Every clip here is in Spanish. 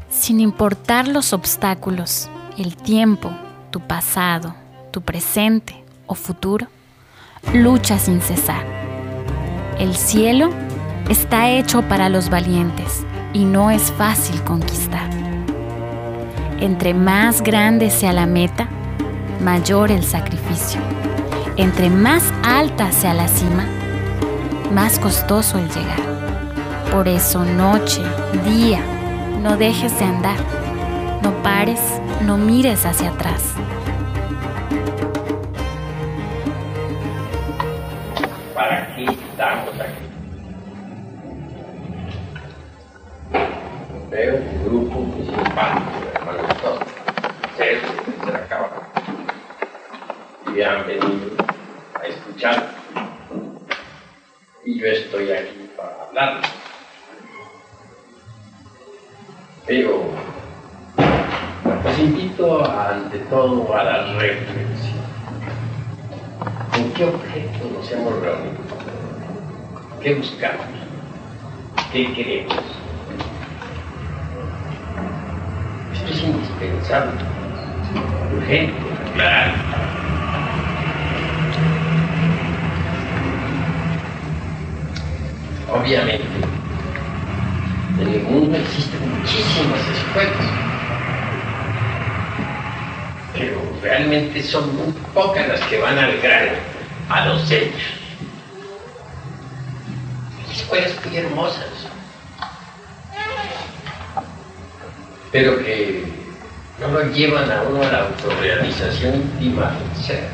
Sin importar los obstáculos, el tiempo, tu pasado, tu presente o futuro, lucha sin cesar. El cielo está hecho para los valientes y no es fácil conquistar. Entre más grande sea la meta, mayor el sacrificio. Entre más alta sea la cima, más costoso el llegar. Por eso, noche, día, no dejes de andar. No pares, no mires hacia atrás. ¿Para qué estamos aquí? Veo un grupo muy simpático de hermanos todos, seres de tercera cámara, y han venido a escuchar, y yo estoy aquí para hablar. Pero los invito ante todo a la reflexión. ¿En qué objeto nos hemos reunido? ¿Qué buscamos? ¿Qué queremos? Esto es indispensable, urgente, aclarar. Obviamente, en el mundo existen muchísimas escuelas, pero realmente son muy pocas las que van al grano, a los hechos. Hay escuelas muy hermosas, pero que no lo llevan a uno a la autorrealización íntima del ser.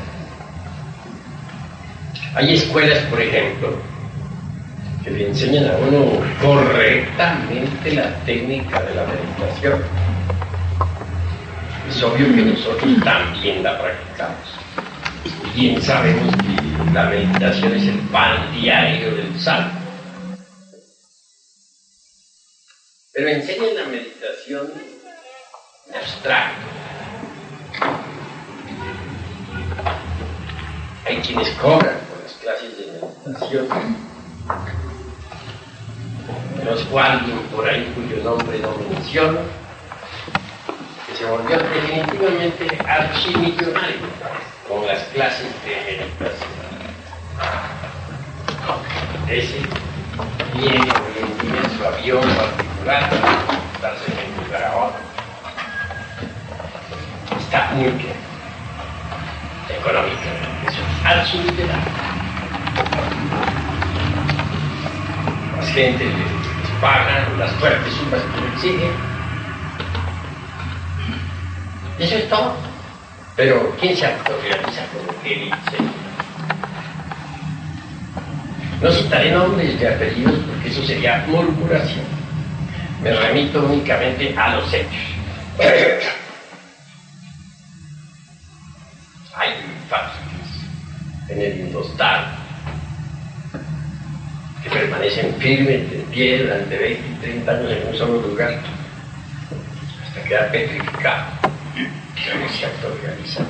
Hay escuelas, por ejemplo, que le enseñan a uno correctamente la técnica de la meditación. Es obvio que nosotros también la practicamos. Bien sabemos que la meditación es el pan diario del santo. Pero enseñan la meditación en abstracto. Hay quienes cobran por las clases de meditación. Conozco a alguien por ahí cuyo nombre no menciono, que se volvió definitivamente archimillonario con las clases de meditación. Ese viene hoy en día en su avión particular para estarse de un lugar a otro. Está muy bien, económicamente, eso es archimillonario. Las gentes les pagan las fuertes sumas que le exigen. Eso es todo. Pero ¿quién se autorrealiza como que dice? No citaré nombres de apellidos porque eso sería murmuración. Me remito únicamente a los hechos. Hay fáciles en el indostado que permanecen firmes de pie durante 20 y 30 años en un solo lugar hasta quedar petrificado. Pero no se autorrealizan.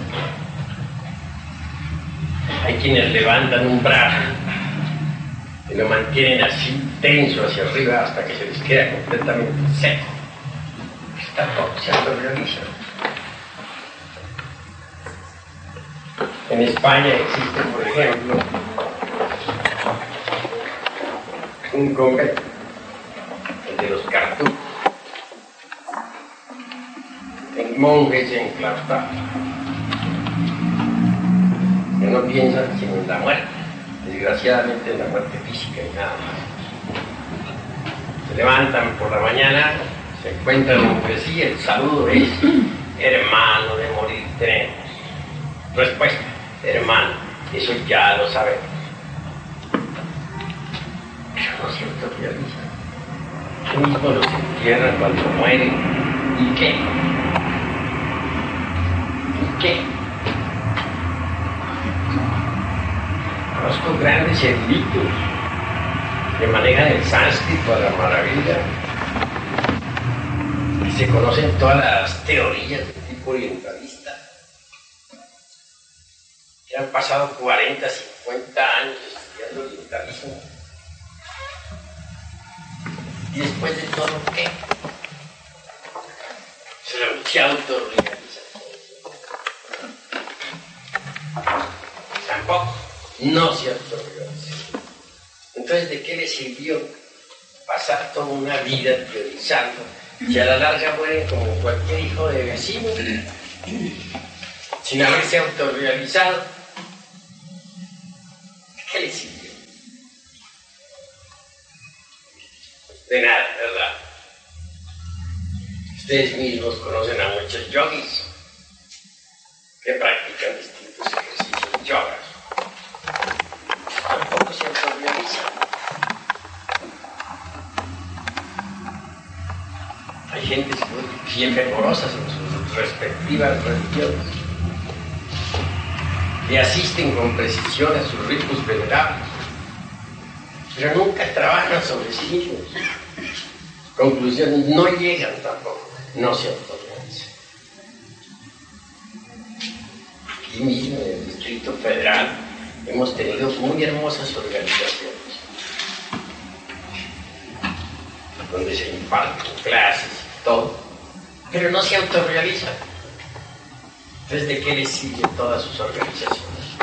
Hay quienes levantan un brazo y lo mantienen así tenso hacia arriba hasta que se les queda completamente seco. Tampoco se autorrealizan. En España existe, por ejemplo, un convento, el de los Cartujos, en monjes enclaustrados, que no piensan sino en la muerte, desgraciadamente en la muerte física y nada más. Se levantan por la mañana, se encuentran entre sí, el saludo es: hermano, de morir tenemos. Respuesta: hermano, eso ya lo sabemos. Pero no se autorrealizan. Ellos mismos los entierran cuando mueren. ¿Y qué? ¿Y qué? Conozco grandes eruditos que manejan el sánscrito a la maravilla, y se conocen todas las teorías de tipo orientalista, que han pasado 40, 50 años estudiando orientalismo. Y después de todo, ¿qué? se autorrealiza. Tampoco no se autorrealiza. Entonces, ¿de qué le sirvió pasar toda una vida teorizando si a la larga mueren como cualquier hijo de vecino sin haberse autorrealizado? ¿De qué le sirvió? De nada, ¿verdad? Ustedes mismos conocen a muchos yogis que practican distintos ejercicios de yoga. Tampoco se autorrealizan. Hay gentes bien fervorosas en sus respectivas religiones que asisten con precisión a sus ritos venerables, pero nunca trabajan sobre sí mismos. Conclusión, no llegan tampoco, no se autorrealizan. Aquí mismo en el Distrito Federal hemos tenido muy hermosas organizaciones donde se imparten clases y todo, pero no se autorrealizan. Entonces, ¿de qué les sirven todas sus organizaciones?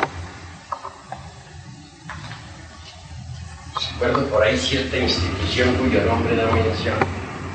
Recuerdo por ahí cierta institución cuyo nombre no menciono.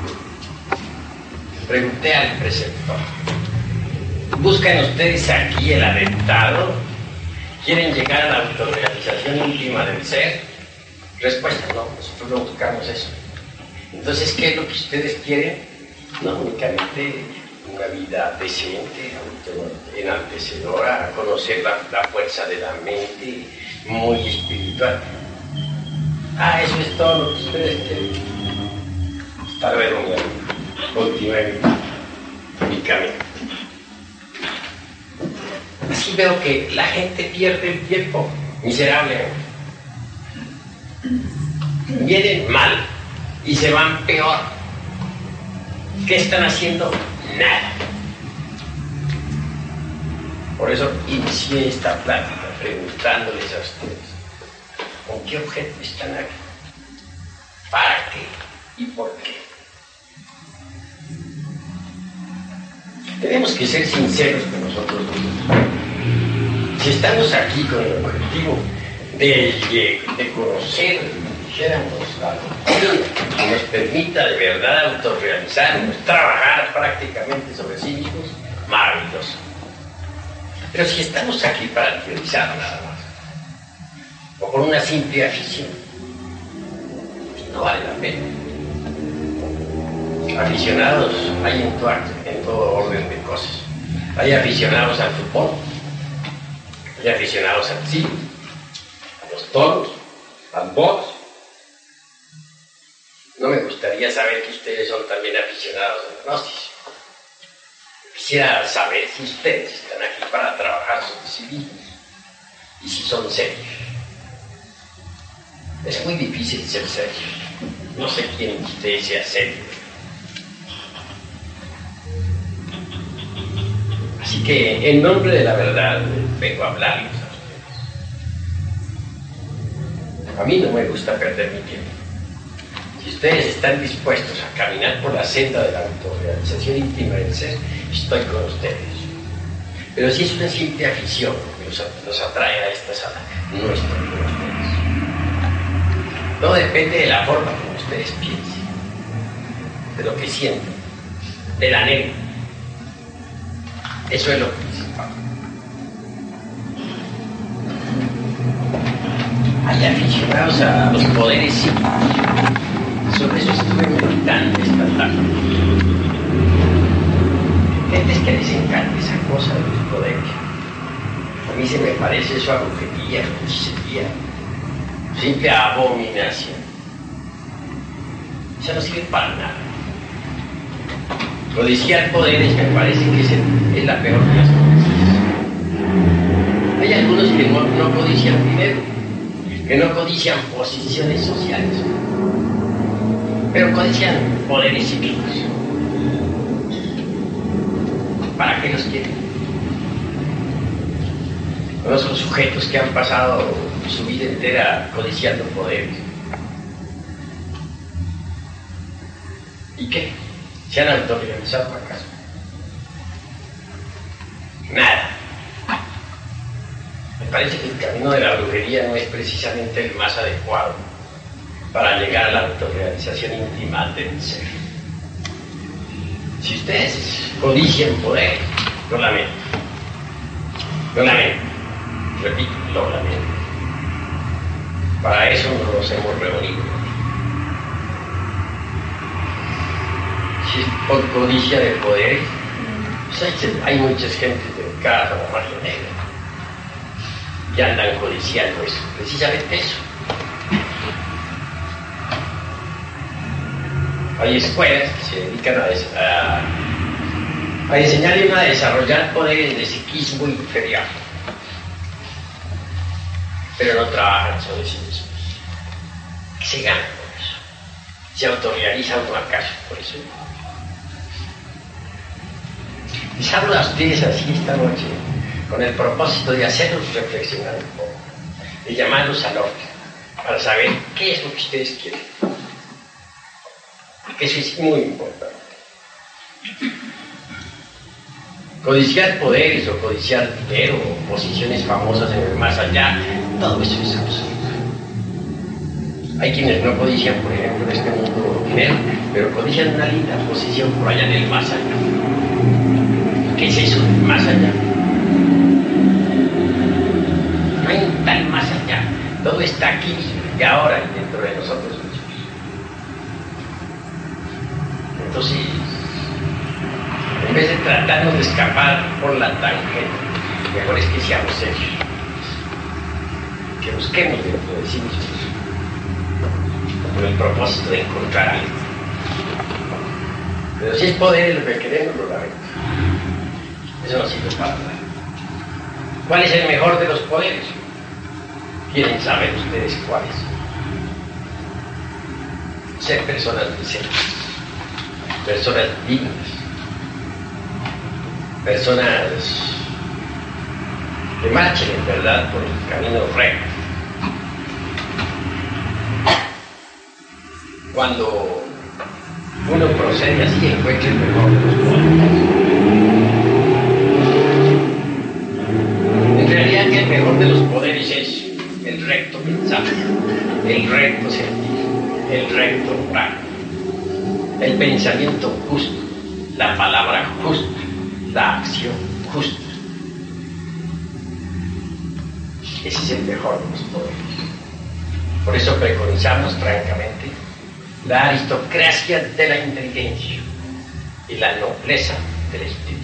Pregunté al preceptor: ¿buscan ustedes aquí el adeptado? ¿Quieren llegar a la autorrealización íntima del ser? Respuesta: no, nosotros no buscamos eso. Entonces, ¿qué es lo que ustedes quieren? No únicamente una vida decente, enaltecedora, conocer la fuerza de la mente, muy espiritual. Ah, eso es todo lo que ustedes quieren. Hasta luego, mi amigo. Continúe mi camino. Así veo que la gente pierde el tiempo miserablemente. Vienen mal y se van peor. ¿Qué están haciendo? Nada. Por eso inicié esta plática preguntándoles a ustedes: ¿con qué objeto están aquí? ¿Para qué? ¿Y por qué? Tenemos que ser sinceros con nosotros mismos. Si estamos aquí con el objetivo de conocer, dijéramos, algo que nos permita de verdad autorrealizarnos, trabajar prácticamente sobre sí mismos, maravilloso. Pero si estamos aquí para teorizar nada más, o por una simple afición, no vale la pena. Aficionados hay en todo orden de cosas. Hay aficionados al fútbol, hay aficionados al cine, a los toros, al box. No me gustaría saber que ustedes son también aficionados al gnosis. Quisiera saber si ustedes están aquí para trabajar sobre sí mismos y si son serios. Es muy difícil ser serio. No sé quién de ustedes sea serio. Así que, en nombre de la verdad, vengo a hablarles a ustedes. A mí no me gusta perder mi tiempo. Si ustedes están dispuestos a caminar por la senda de la autorrealización íntima del ser, estoy con ustedes. Pero si es una simple afición que los atrae a esta sala, no estoy con ustedes. Todo depende de la forma como ustedes piensen, de lo que sienten, del anhelo. Eso es lo principal. Hay aficionados a los poderes psíquicos. Sobre eso estuve meditando esta tarde. Gentes que les encanta esa cosa de los poderes. A mí se me parece eso a brujería, hechicería, simple abominación. Eso no sirve para nada. Codiciar poderes me parece que es la peor de las cosas. Hay algunos que no codician dinero, que no codician posiciones sociales, pero codician poderes psíquicos. ¿Para qué los quieren? Conozco sujetos que han pasado su vida entera codiciando poderes. ¿Y qué? ¿Se han autorrealizado acaso? Nada. Me parece que el camino de la brujería no es precisamente el más adecuado para llegar a la autorrealización íntima del ser. Si ustedes codician poder, lo lamento. Lo lamento. Repito, lo lamento. Para eso no nos hemos reunido. Si es por codicia de poder, pues hay muchas gentes dedicadas a la magia negra que andan codiciando eso, precisamente eso. Hay escuelas que se dedican a enseñar y a desarrollar poderes de psiquismo inferior, pero no trabajan sobre sí mismos. ¿Qué se gana por eso? ¿Se autorrealiza uno acaso por eso? Les hablo a ustedes así esta noche con el propósito de hacerlos reflexionar un poco, de llamarlos al orden, para saber qué es lo que ustedes quieren. Porque eso es muy importante. Codiciar poderes o codiciar dinero o posiciones famosas en el más allá, todo eso es absurdo. Hay quienes no codician, por ejemplo, en este mundo dinero, pero codician una linda posición por allá en el más allá. ¿Qué es eso del más allá? No hay un tal más allá. Todo está aquí y ahora y dentro de nosotros mismos. Entonces, en vez de tratarnos de escapar por la tangente, mejor es que seamos serios, que busquemos dentro de sí mismos con el propósito de encontrar algo. Pero si es poder lo que queremos, lo lamento. Eso no sirve para nada. ¿Cuál es el mejor de los poderes? ¿Quieren saber ustedes cuáles? Ser personas decentes, personas dignas, personas que marchen en verdad por el camino recto. Cuando uno procede así, encuentra el mejor de los poderes. En realidad, que el mejor de los poderes es el recto pensar, el recto sentir, el recto obrar, el pensamiento justo, la palabra justa, la acción justa. Ese es el mejor de los poderes. Por eso preconizamos francamente la aristocracia de la inteligencia y la nobleza del espíritu.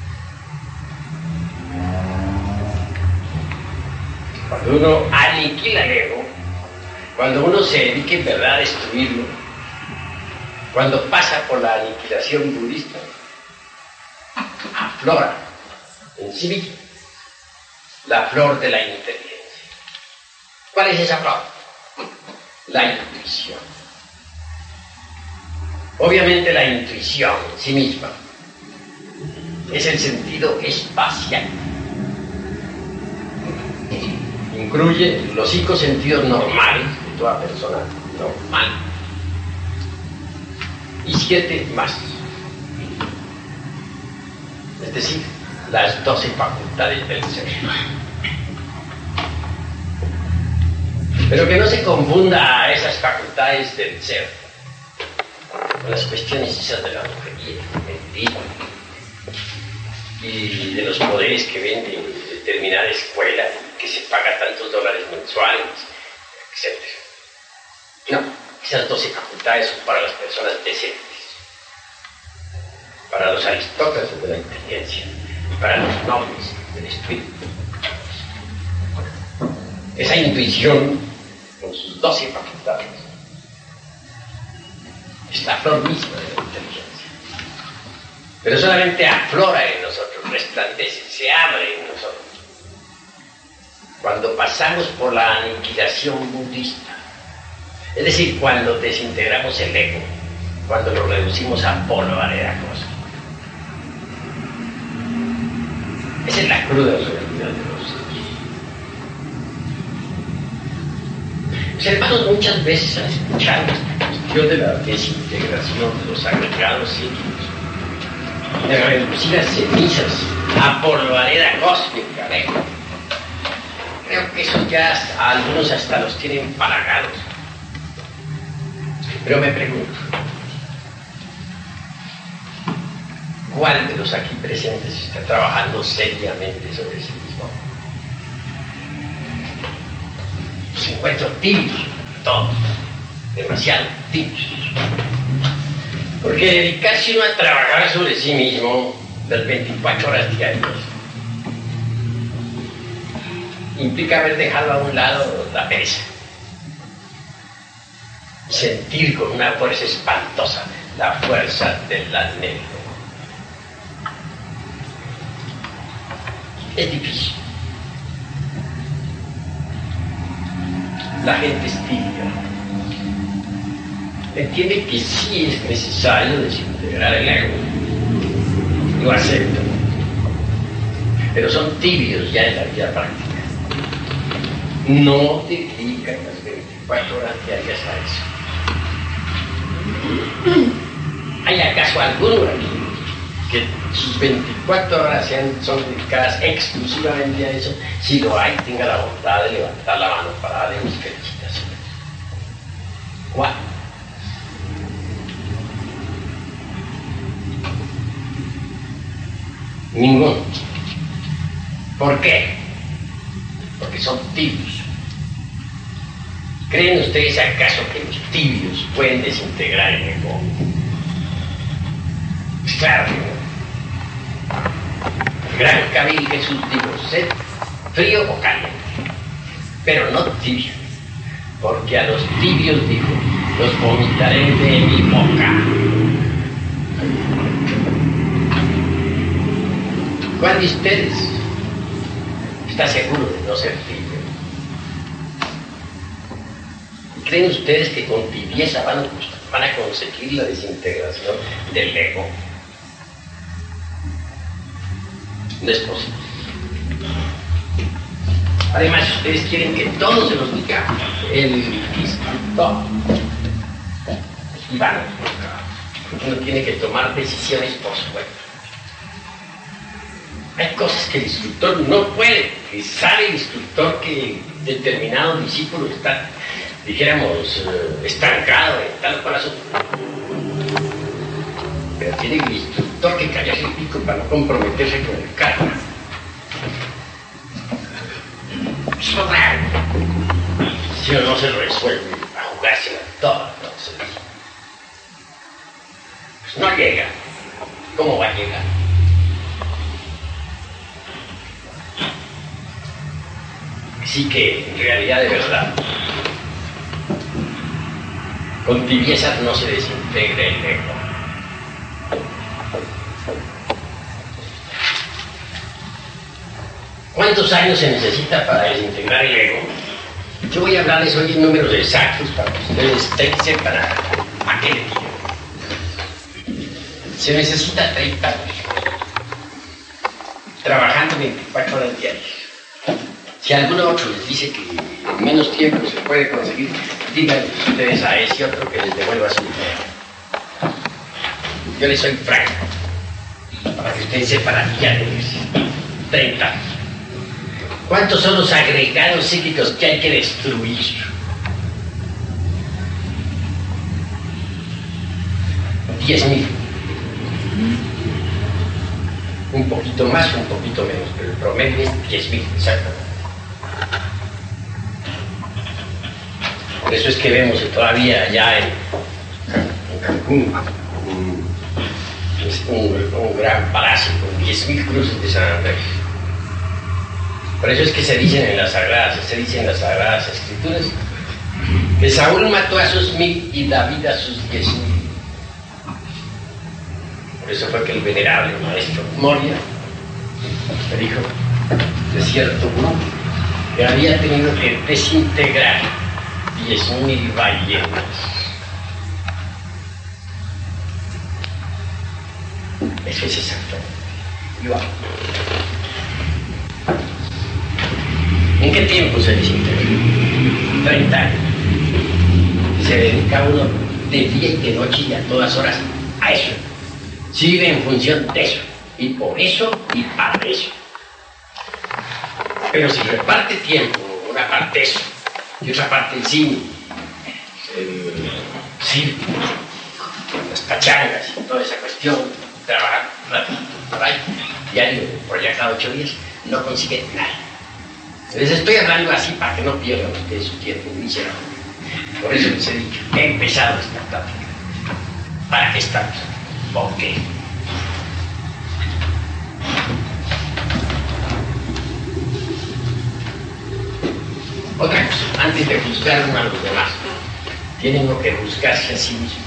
Cuando uno aniquila el ego, cuando uno se dedica en verdad a destruirlo, cuando pasa por la aniquilación budista, aflora en sí mismo la flor de la inteligencia. ¿Cuál es esa flor? La intuición. Obviamente la intuición en sí misma es el sentido espacial. Incluye los 5 sentidos normales de toda persona normal y 7 más. Es decir, las 12 facultades del ser. Pero que no se confunda a esas facultades del ser con las cuestiones esas de la brujería, mentira y de los poderes que venden en determinada escuela, que se paga tantos dólares mensuales, etc. No, esas 12 facultades son para las personas decentes, para los aristócratas de la inteligencia y para los nobles del espíritu. Esa intuición, con sus 12 facultades, es la flor misma de la inteligencia. Pero solamente aflora en nosotros, resplandece, se abre en nosotros cuando pasamos por la aniquilación budista. Es decir, cuando desintegramos el ego, cuando lo reducimos a polvo de la cosa. Esa es la cruda realidad de los hechos. Observamos muchas veces a escuchar esta cuestión de la desintegración de los agregados psíquicos, de reducir a cenizas a polvareda cósmica, ¿eh? Creo que eso ya a algunos hasta los tienen palagados. Pero me pregunto, ¿cuál de los aquí presentes está trabajando seriamente sobre sí mismo? Los encuentro tibios, todos, demasiado tibios. Porque dedicarse uno a trabajar sobre sí mismo las 24 horas diarias implica haber dejado a un lado la pereza y sentir con una fuerza espantosa la fuerza del anhelo. Es difícil. La gente es tibia. Entiende que sí es necesario desintegrar el ego. Lo acepto. Pero son tibios ya en la vida práctica. No dedican las 24 horas diarias a eso. ¿Hay acaso alguno aquí que sus 24 horas son dedicadas exclusivamente a eso? Si lo hay, tenga la bondad de levantar la mano para darle mis felicitaciones. ¿Cuál? Ninguno. ¿Por qué? Porque son tibios. ¿Creen ustedes acaso que los tibios pueden desintegrar el ego? Pues claro que no. El gran Kabir Jesús dijo, sed frío o caliente, pero no tibio, porque a los tibios dijo, los vomitaré de mi boca. ¿Cuál de ustedes está seguro de no ser tibio? ¿Creen ustedes que con tibieza van a conseguir la desintegración del ego? No es posible. Además, ustedes quieren que todo se los diga el instructor. Y van, uno tiene que tomar decisiones por su cuenta. Hay cosas que el instructor no puede, que sabe el instructor que determinado discípulo está, dijéramos, estancado en tal cual asunto. Pero tiene el instructor que callarse el pico para no comprometerse con el karma. Eso es raro. Si uno no se resuelve a jugársela toda, entonces pues no llega. ¿Cómo va a llegar? Así que, en realidad, de verdad, con tibiezas no se desintegra el ego. ¿Cuántos años se necesita para desintegrar el ego? Yo voy a hablarles hoy en números exactos para que ustedes sepan a qué le digo. Se necesita 30 años, trabajando 24 horas diarias. Si alguno otro les dice que en menos tiempo se puede conseguir, díganle ustedes a ese otro que les devuelva su dinero. Yo les soy franco, para que ustedes sepan a qué atenerse. 30 años. ¿Cuántos son los agregados psíquicos que hay que destruir? 10.000. Un poquito más, un poquito menos, pero el promedio es 10.000, exactamente. Por eso es que vemos que todavía allá en Cancún un gran palacio con 10.000 cruces de San Andrés. Por eso es que se dice en las Sagradas Escrituras que Saúl mató a sus 1.000 y David a sus 10.000. Por eso fue que el venerable maestro Moria me dijo de cierto grupo que había tenido que desintegrar 10.000 ballenas. Eso es exactamente igual. ¿En qué tiempo se desintegra? 30 años. Se dedica uno de día y de noche y a todas horas a eso. Si vive en función de eso. y por eso y para eso. Pero si reparte tiempo, una parte eso, y otra parte el cine, el circo, las pachangas y toda esa cuestión, trabajar ratito por ahí, diario, por allá cada 8 días, no consigue nada. Les estoy hablando así para que no pierdan ustedes su tiempo miserable. Por eso les he dicho, he empezado esta plática. ¿Para qué estamos? ¿Por qué? Otra cosa, antes de juzgar uno a los demás, tiene uno que juzgarse a sí mismo.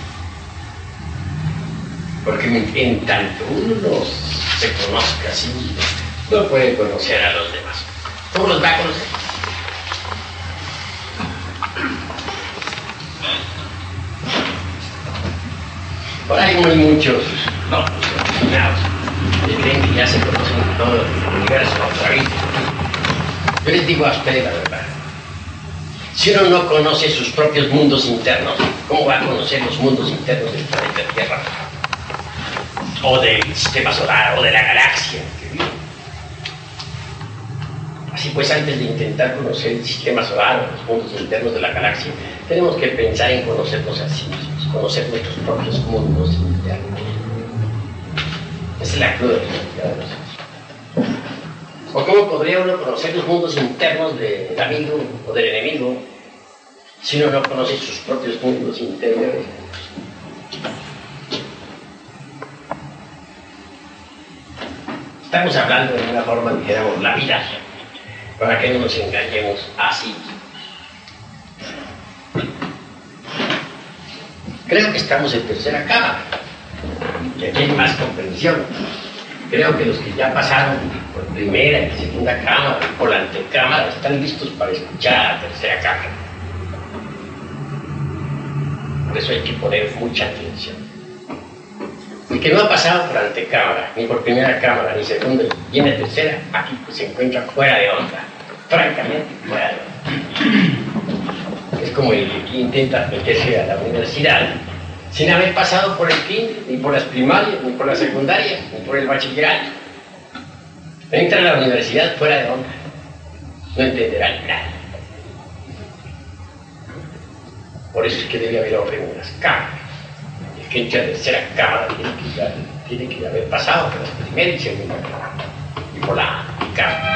Porque en tanto uno no se conozca a sí mismo, no puede conocer a los demás. ¿Cómo los va a conocer? Por ahí hay muchos locos, aficionados, que creen que ya se conocen todo el universo otra vez. Yo les digo a ustedes la verdad. Si uno no conoce sus propios mundos internos, ¿cómo va a conocer los mundos internos del planeta Tierra? O del sistema solar, o de la galaxia en que vive. Así pues, antes de intentar conocer el sistema solar o los mundos internos de la galaxia, tenemos que pensar en conocernos a sí mismos, conocer nuestros propios mundos internos. Esa es la cruda realidad de nosotros. ¿O cómo podría uno conocer los mundos internos del amigo o del enemigo si uno no conoce sus propios mundos interiores? Estamos hablando de una forma, dijéramos, la vida, para que no nos engañemos así. Creo que estamos en tercera cámara, y aquí hay más comprensión. Creo que los que ya pasaron por primera y segunda cámara, por la antecámara, están listos para escuchar a la tercera cámara. Por eso hay que poner mucha atención. El que no ha pasado por antecámara, ni por primera cámara, ni segunda, y viene tercera, aquí pues se encuentra fuera de onda. Francamente, fuera de onda. Es como el que intenta meterse a la universidad sin haber pasado por el kinder, ni por las primarias, ni por la secundaria, ni por el bachillerato. Entra a la universidad fuera de onda. No entenderá nada. Por eso es que debe haber orden en las cámaras. El que entra a la tercera cámara tiene que haber pasado por la primera y segunda cámara. Y por la cámara.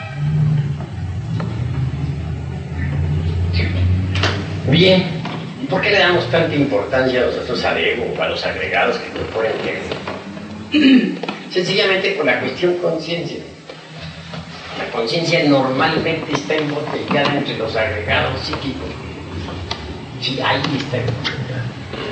Bien. ¿Por qué le damos tanta importancia a nosotros al ego o a los agregados que componen el ego? Sencillamente por la cuestión conciencia. La conciencia normalmente está embotellada entre los agregados psíquicos. Sí, ahí está embotellada.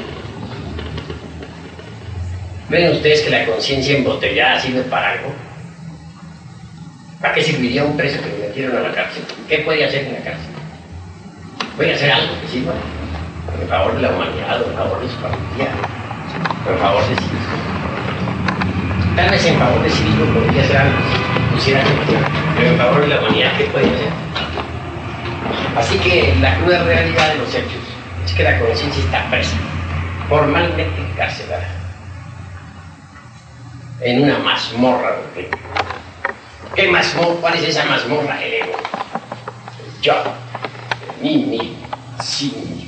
¿Ven ustedes que la conciencia embotellada sirve para algo? ¿Para qué serviría un preso que lo metieron a la cárcel? ¿Qué puede hacer en la cárcel? ¿Puede hacer algo que sirva? En favor de la humanidad, en favor de su familia, en favor de sí mismo. Tal vez en favor de sí mismo podría ser algo, pusiera pero en favor de la humanidad, ¿qué puede hacer? Así que la cruda realidad de los hechos es que la conciencia está presa, formalmente encarcelada, en una mazmorra. ¿Qué mazmorra? ¿Cuál es esa mazmorra? El ego, el yo, el mí, sí mismo.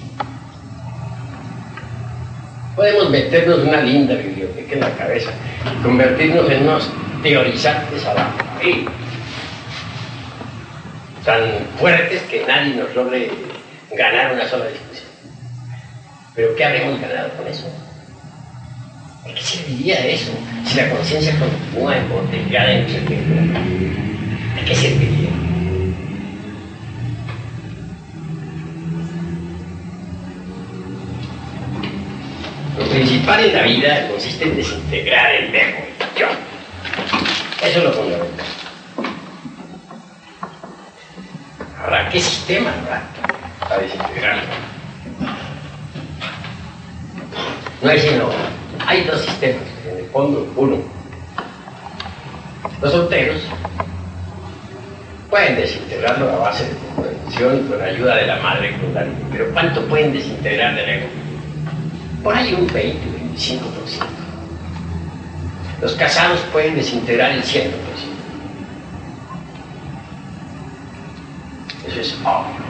Podemos meternos una linda biblioteca en la cabeza y convertirnos en unos teorizantes a la fe, tan fuertes que nadie nos logre ganar una sola discusión. ¿Pero qué habremos ganado con eso? ¿De qué serviría eso si la conciencia continúa embotellada en el ego? ¿De qué serviría? Lo principal en la vida consiste en desintegrar el ego, el yo. Eso es lo fundamental. Ahora, ¿qué sistema habrá para desintegrarlo? No hay sino, hay dos sistemas, en el fondo uno. Los solteros pueden desintegrarlo a base de comprensión y con ayuda de la madre Kundalini. Pero ¿cuánto pueden desintegrar del ego? Por ahí un 20, 25%. Los casados pueden desintegrar el 100%. Eso es obvio.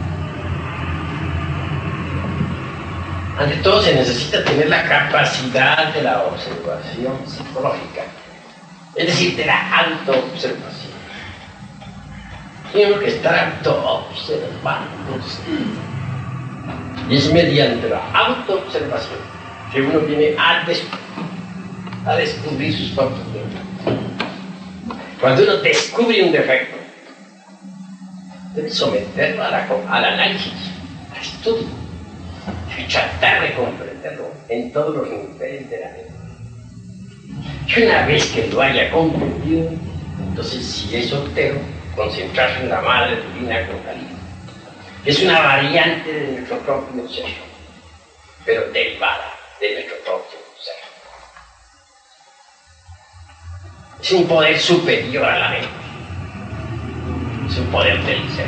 Ante todo se necesita tener la capacidad de la observación psicológica, es decir, de la autoobservación. Tiene que estar autoobservándose. Y es mediante la autoobservación que uno viene a descubrir sus propios defectos. Cuando uno descubre un defecto, debe someterlo al análisis, al estudio, y tratar de comprenderlo en todos los niveles de la mente. Y una vez que lo haya comprendido, entonces, si es soltero, concentrarse en la Madre Divina Kundalini. Es una variante de nuestro propio ser, pero derivada de nuestro propio ser. Es un poder superior a la mente. Es un poder del ser.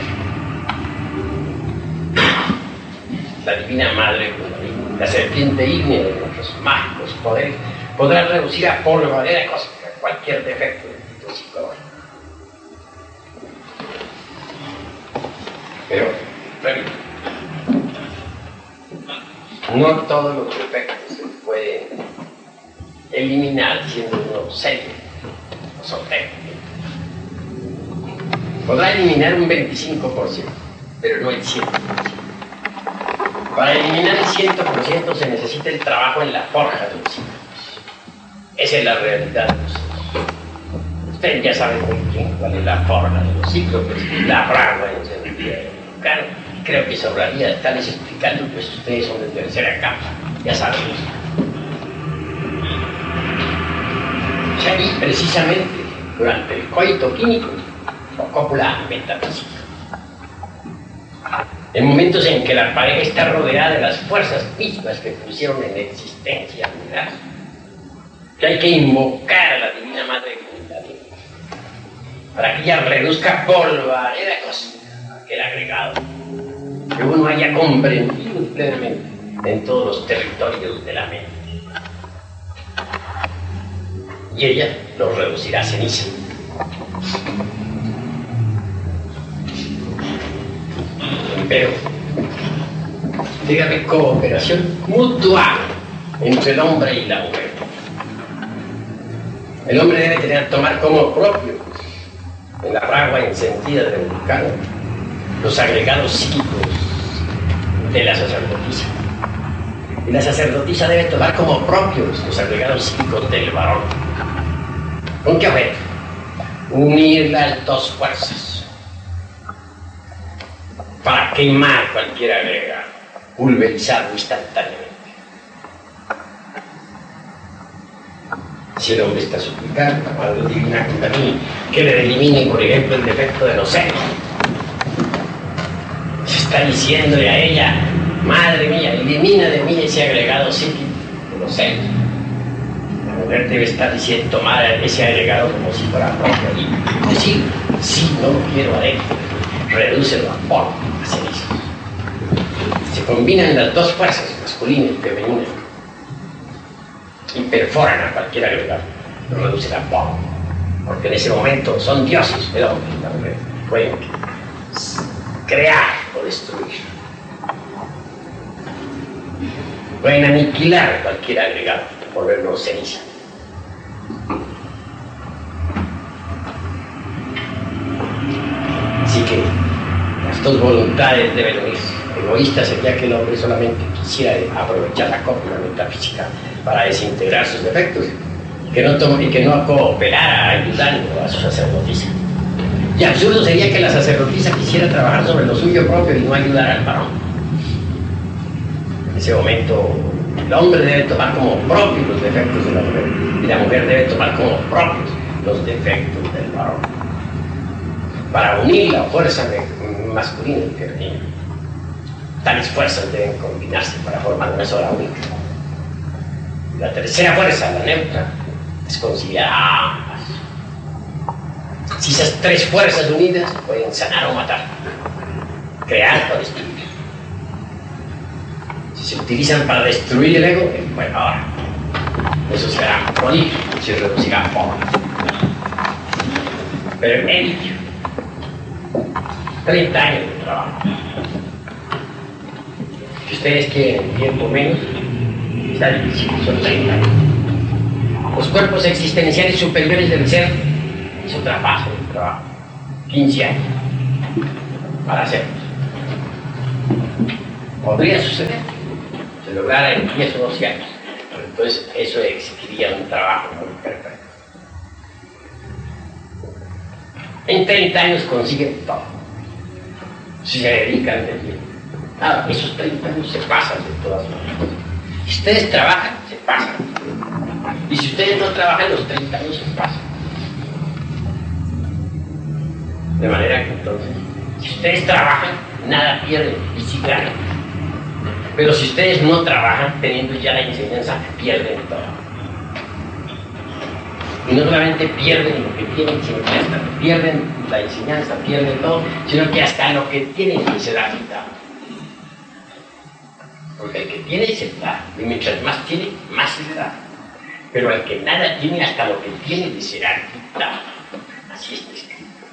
La Divina Madre Kundalini, la serpiente ígnea de nuestros mágicos poderes, podrá reducir a polvadera cósmica cualquier defecto del tipo psicológico. Pero, repito, no todos los defectos se pueden eliminar siendo uno serio o soltero. Podrá eliminar un 25%, pero no el 100%. Para eliminar el 100% se necesita el trabajo en la forja de los ciclos. Esa es la realidad de los ciclos. Usted ya sabe muy bien cuál es la forja de los ciclos, pues, la fragua encendida. Claro, creo que sobraría estarles explicando, pues ustedes son de tercera capa, ya saben eso. O sea, y precisamente durante el coito químico o cópula metafísica, en momentos en que la pareja está rodeada de las fuerzas mismas que pusieron en existencia al universo, que hay que invocar a la Divina Madre Kundalini para que ella reduzca polvareda cósmica aquel agregado que uno haya comprendido plenamente en todos los territorios de la mente. Y ella los reducirá a ceniza. Pero, dígame, cooperación mutua entre el hombre y la mujer. El hombre debe tomar como propio, en la fragua encendida del vulcano, los agregados psíquicos de la sacerdotisa. Y la sacerdotisa debe tomar como propios los agregados psíquicos del varón. ¿Con qué objeto? Unir las dos fuerzas para quemar cualquier agregado, pulverizarlo instantáneamente. Si el hombre está suplicando a la Madre Divina Kundalini que le elimine, por ejemplo, el defecto de los senos, se está diciéndole a ella: madre mía, elimina de mí ese agregado psíquico de los senos. La mujer debe estar diciendo: tomar ese agregado como si fuera propio. Y decir: sí, no lo quiero adentro, redúcelo a polvo, a ceniza. Se combinan las dos fuerzas, masculina y femenina, y perforan a cualquier agregado, lo reducen a polvo, porque en ese momento son dioses, el hombre y la mujer, pueden crear o destruir, pueden aniquilar cualquier agregado, volverlo ceniza. Así que las dos voluntades deben unirse. Egoísta sería que el hombre solamente quisiera aprovechar la cópula metafísica para desintegrar sus defectos y que no cooperara ayudando a su sacerdotisa. Y absurdo sería que la sacerdotisa quisiera trabajar sobre lo suyo propio y no ayudar al varón. En ese momento el hombre debe tomar como propios los defectos de la mujer y la mujer debe tomar como propios los defectos del varón, para unir la fuerza masculina y femenina. Tales fuerzas deben combinarse para formar una sola única. La tercera fuerza, la neutra, es conciliar a ambas. Si esas tres fuerzas unidas pueden sanar o matar, crear o destruir. Si se utilizan para destruir el ego, es bueno ahora. Eso será prolijo, se reducirá a pobre. Pero he dicho, 30 años de trabajo. Si ustedes quieren tiempo menos, está difícil, son 30 años. Los cuerpos existenciales superiores del ser hizo trabajo, 15 años para hacerlo. Podría suceder, se lograra en 10 o 12 años, pero entonces eso exigiría un trabajo muy perfecto. En 30 años consiguen todo, si se dedican de tiempo. Nada, esos 30 años se pasan de todas maneras. Si ustedes trabajan, se pasan. Y si ustedes no trabajan, los 30 años se pasan. De manera que entonces, si ustedes trabajan, nada pierden y sí ganan. Pero si ustedes no trabajan, teniendo ya la enseñanza, pierden todo. Y no solamente pierden lo que tienen, sino que hasta pierden la enseñanza, pierden todo, sino que hasta lo que tienen se da mitad. Porque el que tiene se da, y mientras más tiene, más se le da. Pero el que nada tiene, hasta lo que tiene le será quitado. Así es escrito.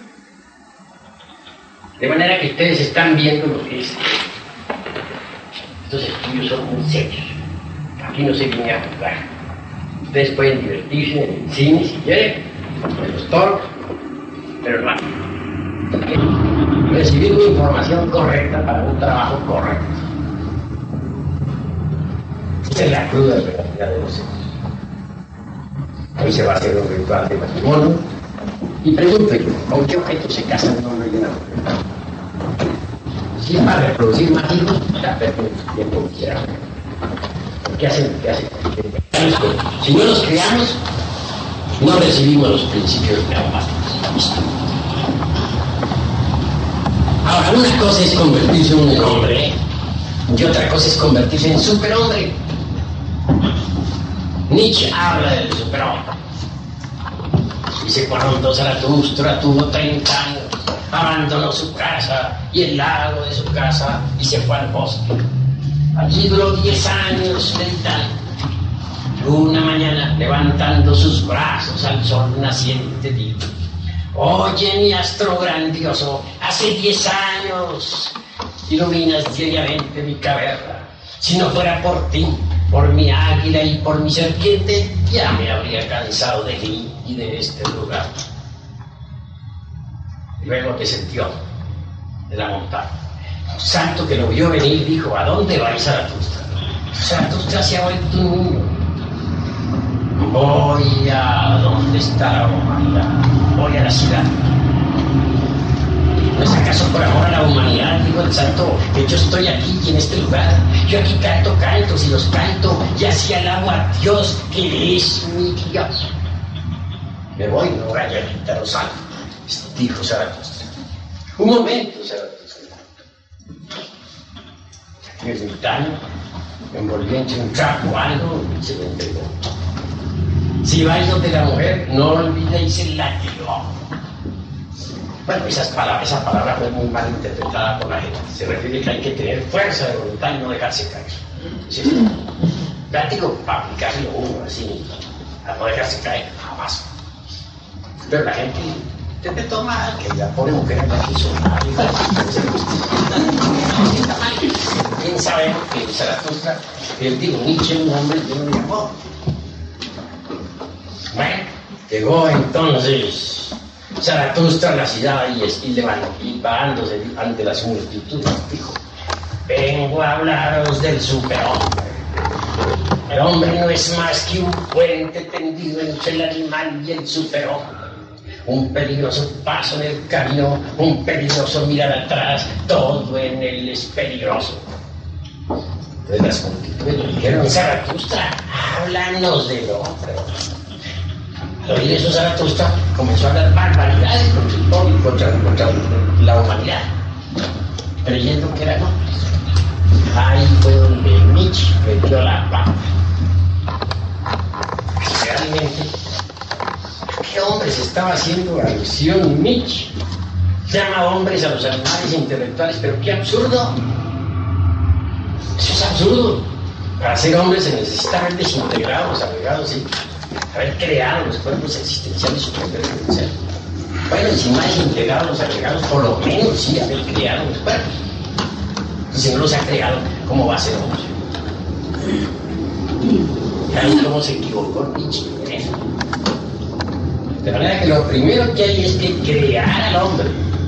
De manera que ustedes están viendo lo que es. Estos estudios son muy serios. Aquí no se viene a jugar. Ustedes pueden divertirse en el cine si quieren, en los toros, pero no. Recibir una información correcta para un trabajo correcto. Esta es la cruda realidad de los hechos. Hoy se va a hacer un ritual de matrimonio y pregunto yo, ¿con qué objeto se casan un hombre y una mujer? Si es para reproducir más hijos, ya perden su tiempo que quieran. ¿Qué hacen? Si no los creamos, no recibimos los principios neumáticos. Ahora, una cosa es convertirse en un hombre y otra cosa es convertirse en superhombre. Nietzsche habla del superhombre. Dice, cuando Zaratustra tuvo 30 años, abandonó su casa y el lago de su casa y se fue al bosque. Allí duró 10 años meditando. Una mañana, levantando sus brazos al sol naciente, dijo: oye, mi astro grandioso, hace 10 años iluminas diariamente mi caverna. Si no fuera por ti, por mi águila y por mi serpiente, ya me habría cansado de ti y de este lugar. Y luego descendió de la montaña. Un santo que lo vio venir dijo: ¿a dónde vais, Zaratustra? Zaratustra se ha vuelto un niño. Voy a donde está la humanidad, voy a la ciudad. ¿No es acaso por amor a la humanidad, digo el santo, que yo estoy aquí y en este lugar? Yo aquí canto cantos y los canto y así alabo a Dios, que es mi Dios. Me voy, no vaya a quitar los santos, dijo Zaratustra. Un momento, Zaratustra. Aquí el ermitaño envolvió en un trapo algo y se lo entregó. Si vais donde la mujer, no olvidéis el látigo. Bueno, esa palabra fue muy mal interpretada por la gente. Se refiere que hay que tener fuerza de voluntad y no dejarse caer. ¿Sí? Látigo para aplicárselo uno así, a no dejarse caer, jamás. Pero la gente interpretó mal, que la pobre mujer no quiso nada. Bien sabemos que Zaratustra, él dijo, Nietzsche, un hombre lleno de amor. Bueno, llegó entonces Zaratustra a la ciudad y parándose ante las multitudes, dijo: vengo a hablaros del superhombre. El hombre no es más que un puente tendido entre el animal y el superhombre. Un peligroso paso en el camino, un peligroso mirar atrás, todo en él es peligroso. Entonces las multitudes le dijeron: Zaratustra, háblanos del hombre. Al oír eso, Zaratustra comenzó a hablar barbaridades contra la humanidad, creyendo que eran hombres. Ahí fue donde Nietzsche metió la pata. Realmente, ¿a qué hombres estaba haciendo alusión Nietzsche? Llama hombres a los animales intelectuales, pero qué absurdo. Eso es absurdo. Para ser hombre se necesita haber desintegrado los agregados psíquicos, haber creado los cuerpos existenciales superiores del ser. Bueno, y si no has integrado los agregados, por lo menos sí haber creado los cuerpos. Y si no los ha creado, ¿cómo va a ser hombre? ¿Sabes cómo se equivocó Nietzsche en eso? De manera que lo primero que hay es que crear al hombre.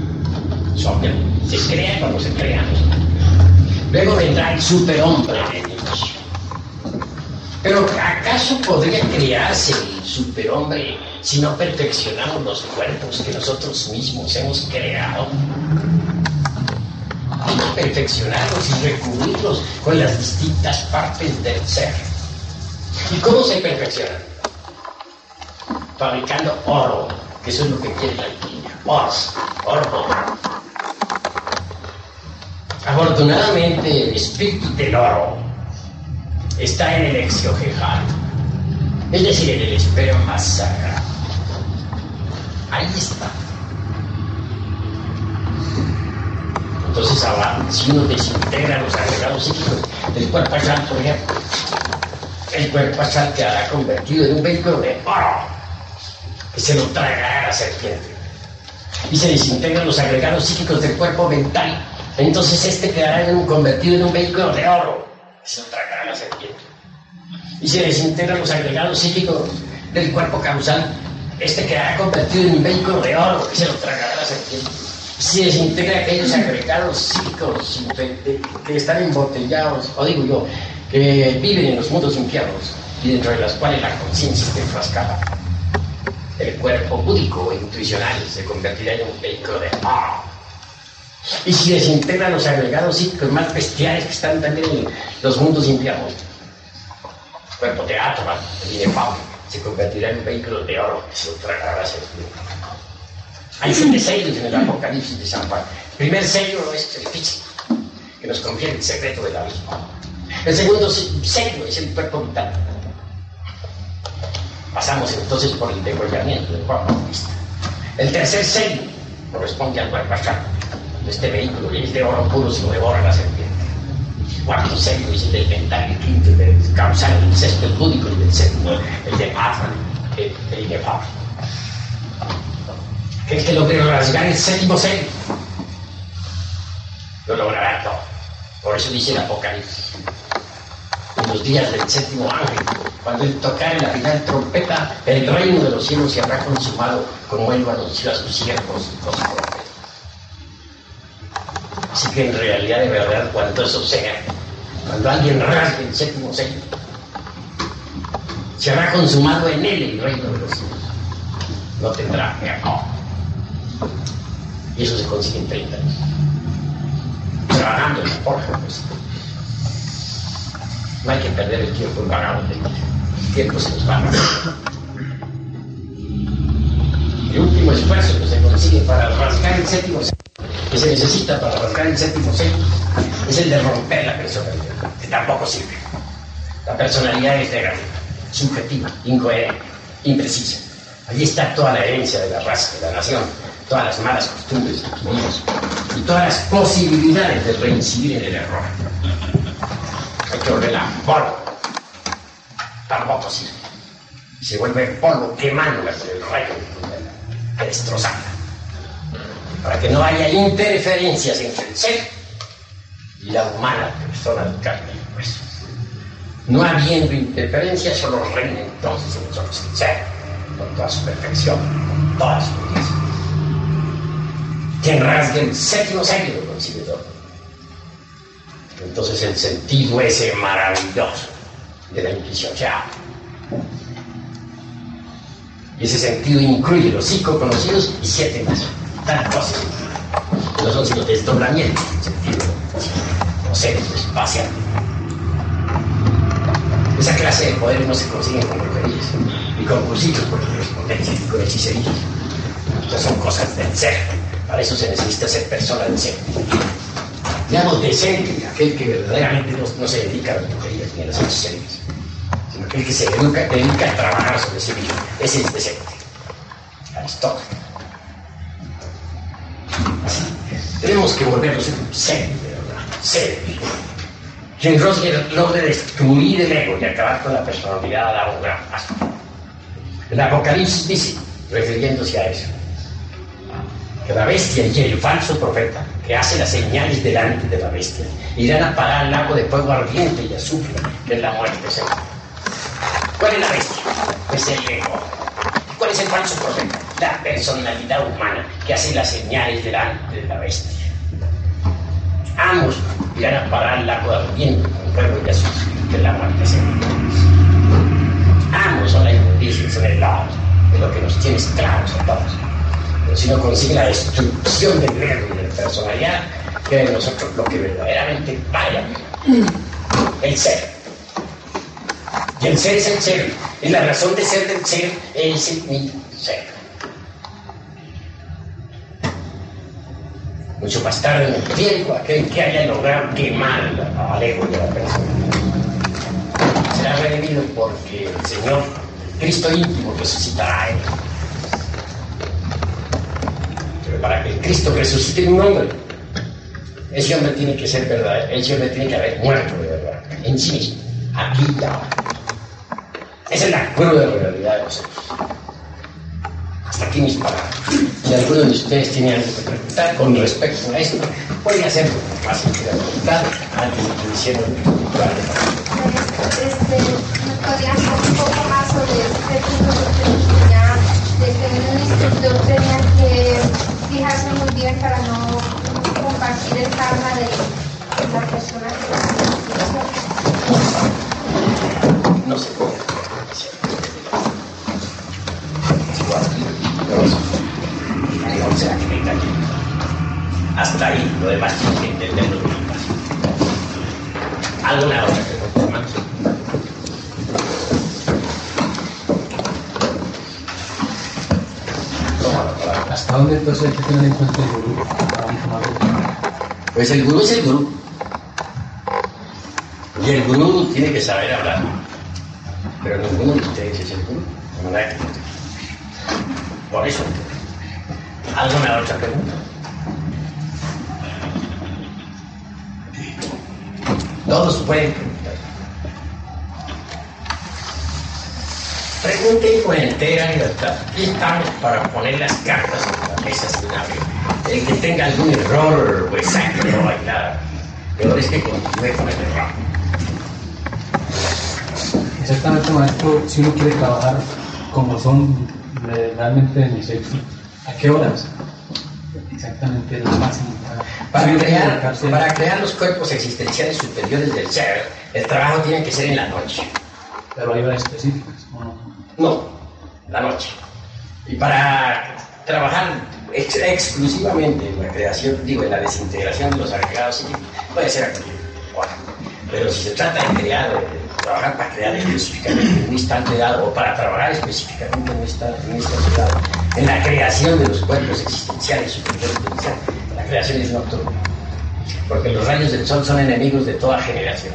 Se crea cuando se crea. Luego vendrá el superhombre de Nietzsche. Pero ¿acaso podría crearse el superhombre si no perfeccionamos los cuerpos que nosotros mismos hemos creado? Hay que perfeccionarlos y recubrirlos con las distintas partes del ser. ¿Y cómo se perfeccionan? Fabricando oro, que eso es lo que quiere la alquimia. Oro. Afortunadamente, el espíritu del oro está en el exiogejar, es decir, en el esfero más sagrado. Ahí está. Entonces ahora, si uno desintegra los agregados psíquicos del cuerpo astral, por ejemplo, el cuerpo astral quedará convertido en un vehículo de oro que se lo tragará a la serpiente. Y se desintegran los agregados psíquicos del cuerpo mental, entonces este quedará convertido en un vehículo de oro que se lo tragará a la serpiente. Y se desintegran los agregados psíquicos del cuerpo causal, este quedará convertido en un vehículo de oro que se lo tragará a la serpiente. Si desintegra aquellos agregados psíquicos que están embotellados, o digo yo, que viven en los mundos infiernos y dentro de los cuales la conciencia está enfrascada, el cuerpo búdico o intuicional se convertirá en un vehículo de oro. Y si desintegra los agregados psíquicos más bestiales que están también en los mundos infiernos, el cuerpo de Atman, el inefable, se convertirá en un vehículo de oro que se lo tragará a la serpiente. Hay 7 sellos en el Apocalipsis de San Juan. El primer sello es el físico, que nos confiere el secreto del abismo. El segundo sello es el cuerpo vital. Pasamos entonces por el degollamiento del cuerpo egoísta. El tercer sello corresponde al cuerpo astral. Este vehículo es de oro puro, se lo devora la serpiente. El cuarto sello es el del mental, el quinto el del causal, el sexto el búdico y el séptimo el de Atman, el inefable. El que logre rasgar el séptimo sello lo logrará todo. Por eso dice el Apocalipsis, en los días del séptimo ángel, cuando él tocare la final trompeta, el reino de los cielos se habrá consumado, como él lo anunció a sus siervos y los profetas. Así que en realidad, de verdad, cuando eso sea, cuando alguien rasgue el séptimo sello, se habrá consumado en él el reino de los cielos. No tendrá perdón. Y eso se consigue en 30 años. Trabajando en la forja, pues. No hay que perder el tiempo en vagabundo. El tiempo se nos va. El último esfuerzo que se consigue para rasgar el séptimo sello, que se necesita para rasgar el séptimo sello, es el de romper la personalidad, que tampoco sirve. La personalidad es negativa, subjetiva, incoherente, imprecisa. Allí está toda la herencia de la raza, de la nación, todas las malas costumbres adquiridas y todas las posibilidades de reincidir en el error. Hay que volverla polvo. Tampoco sirve. Se vuelve polvo quemándola con el rayo de destrozarla. Para que no haya interferencias entre el ser y la humana persona de carne y hueso. No habiendo interferencias, solo reina entonces en nosotros el ser, con toda su perfección, con toda su belleza. Quien rasgue el séptimo sello lo consigue todo. Entonces el sentido ese maravilloso de la intuición ya. Y ese sentido incluye los 5 conocidos y 7 más. Tal cosa. No son sino desdoblamientos del sentido conocido espacial. Esa clase de poderes no se consiguen con brujerías, ni con cursillos por correspondencia, ni con hechicerías. Estas son cosas del ser. Para eso se necesita ser persona decente. Digamos decente, aquel que verdaderamente no se dedica a las brujerías ni a las hechicerías, sino aquel que se dedica a trabajar sobre sí mismo. Ese es decente. Aristóteles. Así. Tenemos que volvernos serios, de verdad. Serios. Quien logre destruir el ego y acabar con la personalidad da un gran paso. El Apocalipsis dice, refiriéndose a eso, que la bestia y el falso profeta, que hace las señales delante de la bestia, irán a parar al lago de fuego ardiente y azufre, que es la muerte segunda. ¿Cuál es la bestia? Es el ego. ¿Cuál es el falso profeta? La personalidad humana, que hace las señales delante de la bestia. Ambos irán a parar al lago ardiente con fuego y azufre, que es la muerte segunda. Ambos son la inmundicia, son el lado de lo que nos tiene esclavos a todos. Pero si no consigue la destrucción del ego y de la personalidad, queda en nosotros lo que verdaderamente vale, el ser. Y el ser es el ser, y la razón de ser del ser es el mismo ser. Mucho más tarde en el tiempo, aquel que haya logrado quemar al ego de la persona será redimido porque el Señor, Cristo íntimo, resucitará a él. Pero para que el Cristo resucite en un hombre, ese hombre tiene que ser verdadero, ese hombre tiene que haber muerto de verdad, en sí mismo, aquí y ahora. Esa es la cruda realidad de nosotros. Hasta aquí mis palabras. Si alguno de ustedes tiene algo que preguntar con respecto a esto, puede hacerlo fácil de preguntar antes de que hicieran ¿Me podrías hablar un poco más sobre este punto que tenía de que un instructor tenía que fijarse muy bien para no compartir el karma de la persona que no se puede. O sea, que venga aquí. Hasta ahí, lo demás tiene que entenderlo muy fácil. ¿Alguna otra pregunta más? ¿Hasta dónde entonces hay que tener en cuenta el gurú para un tomador? Pues el gurú es el gurú. Y el gurú tiene que saber hablar. Pero ninguno de ustedes es el gurú. Por eso. ¿Alguna otra pregunta? Todos pueden preguntar. Pregunten con entera libertad. Aquí estamos para poner las cartas en la mesa sin abrir. El que tenga algún error, pues sáquenlo a bailar. Peor es que continúe con el error. Exactamente, maestro, si uno quiere trabajar como son realmente en el sexo, ¿a qué horas? Exactamente lo máximo. Para crear los cuerpos existenciales superiores del ser, el trabajo tiene que ser en la noche. Pero hay horas específicas, ¿o no? No, la noche. Y para trabajar exclusivamente en la creación, en la desintegración de los agregados psíquicos, puede ser a cualquier hora. Pero si se trata de crear, trabajar para crear específicamente en un instante dado, o para trabajar específicamente en un instante dado, en la creación de los cuerpos existenciales superiores del ser, la creación es nocturna. Porque los rayos del sol son enemigos de toda generación.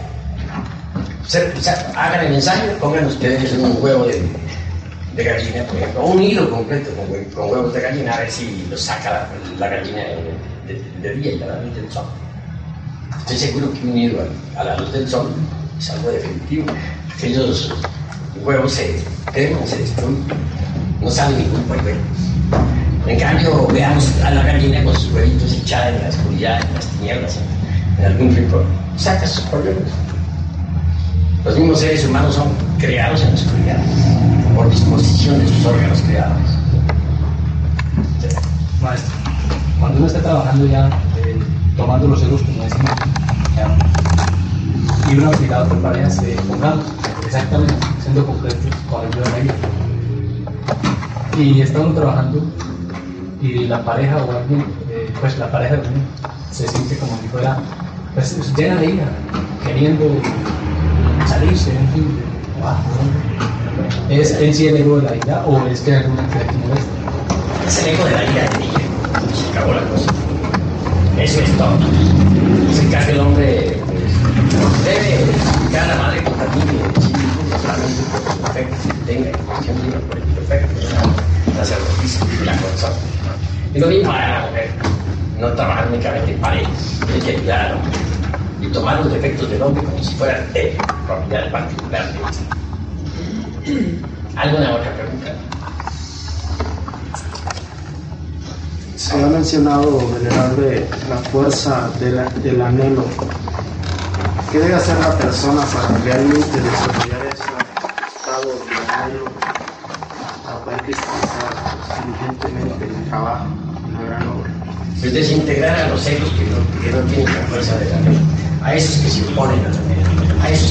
Hagan el ensayo, pongan ustedes un huevo de gallina, por ejemplo, o un hilo completo con huevos de gallina, a ver si los saca la gallina de día y a la luz del sol. Estoy seguro que un hilo a la luz del sol es algo definitivo. Aquellos huevos se queman, se destruyen, no sale ningún polluelo. En cambio, veamos a la gallina con sus huevitos echada en la oscuridad, en las tinieblas, en algún rincón, saca sus polluelos. Los mismos seres humanos son creados en la oscuridad, por disposición de sus órganos creadores. Sí. Maestro, cuando uno está trabajando ya, tomando los egos, como decimos, y una obligada por pareja, pongamos, exactamente, siendo completos con el ayuda de ella. Y está uno trabajando, y la pareja o alguien, pues la pareja de uno, se siente como si fuera, pues llena de ira, queriendo salirse, en fin, de abajo, ¿no? ¿Es en sí el ego de la ira o es que hay alguna actividad que molesta? Es el ego de la ira de ella, y se acabó la cosa. Eso es todo. Es el caso del hombre, pues, debe explicar a la madre con cariño, no solamente por su afecto que tenga, sino por el perfecto de la sacerdotisa y la consorte. Y lo mismo para la mujer, no trabajar únicamente en pareja, tiene que ayudar al hombre. Y tomar los defectos del hombre como si fueran de propiedad particular de él. ¿Alguna otra pregunta? Se ha mencionado, venerable, la fuerza del anhelo. ¿Qué debe hacer la persona para realmente desarrollar ese estado de anhelo para poder cristalizar diligentemente el trabajo en la gran obra? Pues desintegrar a los egos que no tienen la fuerza del anhelo, a esos que se oponen al anhelo, a esos